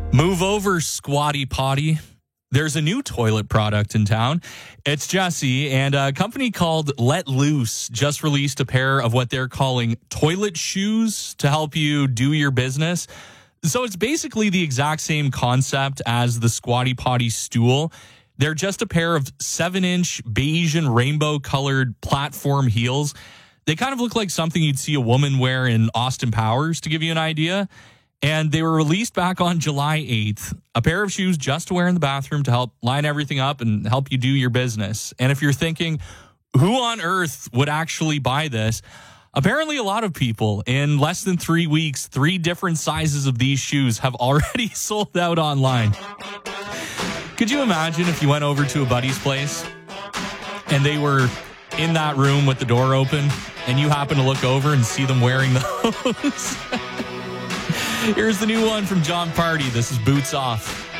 Move over, Squatty Potty. There's a new toilet product in town. It's Jesse, and a company called Let Loose just released a pair of what they're calling toilet shoes to help you do your business. So it's basically the exact same concept as the Squatty Potty stool. They're just a pair of 7-inch beige and rainbow-colored platform heels. They kind of look like something you'd see a woman wear in Austin Powers, to give you an idea. And they were released back on July 8th. A pair of shoes just to wear in the bathroom to help line everything up and help you do your business. And if you're thinking, who on earth would actually buy this? Apparently, a lot of people. In less than 3 weeks, 3 different sizes of these shoes have already sold out online. Could you imagine if you went over to a buddy's place and they were in that room with the door open and you happen to look over and see them wearing those? Here's the new one from John Party. This is Boots Off.